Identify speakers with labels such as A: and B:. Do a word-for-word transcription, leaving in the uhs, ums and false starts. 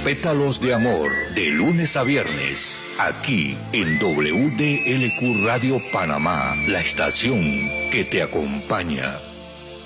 A: Pétalos de Amor, de lunes a viernes, aquí en W D L Q Radio Panamá, la estación que te acompaña.